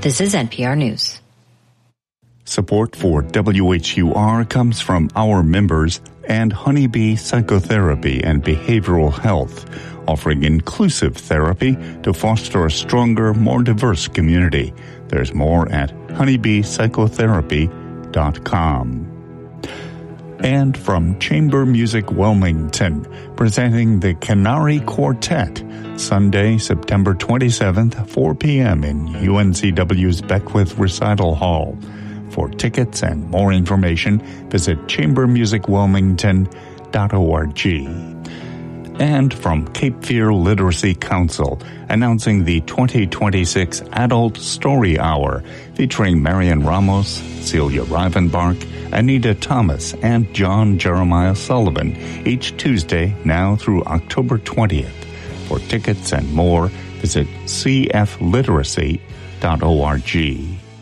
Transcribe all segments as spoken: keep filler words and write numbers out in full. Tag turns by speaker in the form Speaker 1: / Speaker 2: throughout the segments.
Speaker 1: This is N P R News.
Speaker 2: Support for W H U R comes from our members and Honeybee Psychotherapy and Behavioral Health, offering inclusive therapy to foster a stronger, more diverse community. There's more at honeybee psychotherapy dot com. And from Chamber Music Wilmington, presenting the Canary Quartet, Sunday, September twenty-seventh, four p.m. in U N C W's Beckwith Recital Hall. For tickets and more information, visit chamber music wilmington dot org. And from Cape Fear Literacy Council, announcing the twenty twenty-six Adult Story Hour, featuring Marian Ramos, Celia Rivenbark, Anita Thomas, and John Jeremiah Sullivan, each Tuesday now through October twentieth. For tickets and more, visit c f literacy dot org.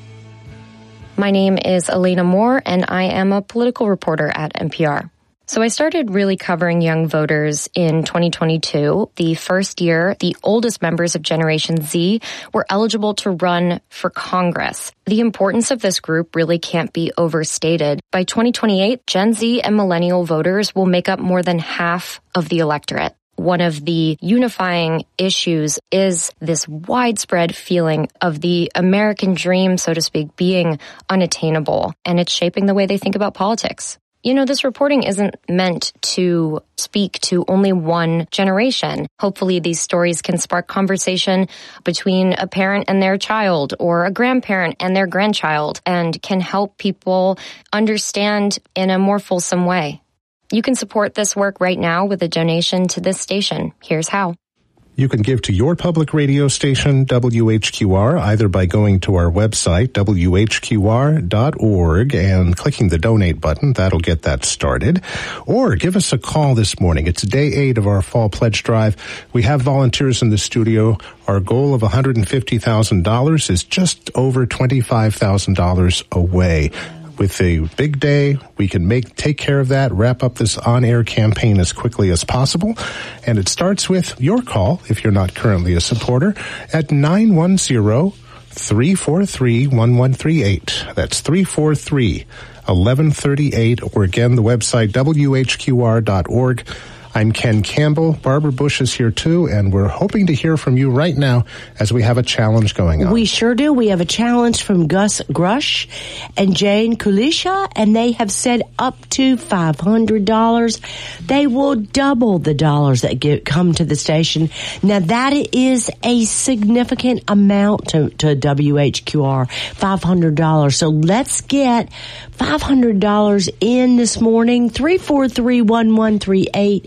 Speaker 3: My name is Elena Moore, and I am a political reporter at N P R. So I started really covering young voters in twenty twenty-two, the first year the oldest members of Generation Z were eligible to run for Congress. The importance of this group really can't be overstated. By twenty twenty-eight, Gen Z and millennial voters will make up more than half of the electorate. One of the unifying issues is this widespread feeling of the American dream, so to speak, being unattainable, and it's shaping the way they think about politics. You know, this reporting isn't meant to speak to only one generation. Hopefully, these stories can spark conversation between a parent and their child or a grandparent and their grandchild and can help people understand in a more fulsome way. You can support this work right now with a donation to this station. Here's how.
Speaker 4: You can give to your public radio station, W H Q R, either by going to our website, w h q r dot org, and clicking the donate button. That'll get that started. Or give us a call this morning. It's day eight of our fall pledge drive. We have volunteers in the studio. Our goal of one hundred fifty thousand dollars is just over twenty-five thousand dollars away. With a big day, we can make take care of that, wrap up this on-air campaign as quickly as possible. And it starts with your call, if you're not currently a supporter, at nine one zero, three four three, one one three eight. That's three four three, one one three eight, or again, the website w h q r dot org. I'm Ken Campbell. Barbara Bush is here too, and we're hoping to hear from you right now as we have a challenge going on.
Speaker 5: We sure do. We have a challenge from Gus Grush and Jane Kulisha, and they have said up to five hundred dollars. They will double the dollars that get, come to the station. Now, that is a significant amount to, to W H Q R, five hundred dollars. So let's get five hundred dollars in this morning, three four three, one one three eight.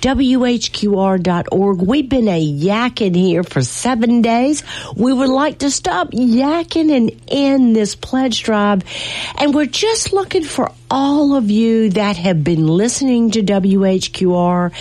Speaker 5: W H Q R dot org. We've been a yakking here for seven days. We would like to stop yakking and end this pledge drive. And we're just looking for all of you that have been listening to W H Q R.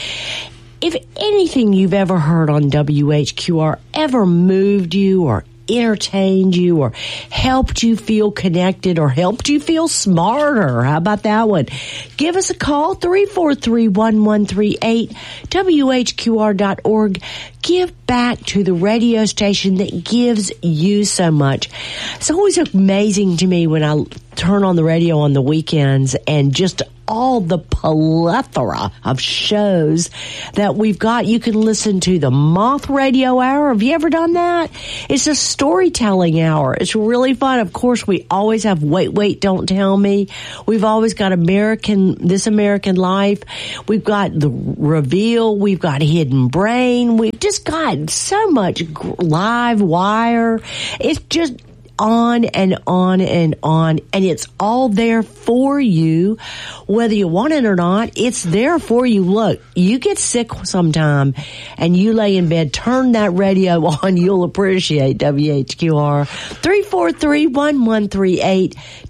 Speaker 5: If anything you've ever heard on W H Q R ever moved you or entertained you or helped you feel connected or helped you feel smarter. How about that one? Give us a call, three four three, one one three eight, W H Q R dot org. Give back to the radio station that gives you so much. It's always amazing to me when I turn on the radio on the weekends and just all the plethora of shows that we've got. You can listen to the Moth Radio Hour. Have you ever done that? It's a storytelling hour. It's really fun. Of course, we always have Wait, Wait, Don't Tell Me. We've always got American, This American Life. We've got The Reveal. We've got Hidden Brain. We've just got so much Live Wire. It's just on and on and on, and it's all there for you, whether you want it or not. It's there for you. Look, you get sick sometime and you lay in bed, turn that radio on, you'll appreciate W H Q R. three four three, one one three eight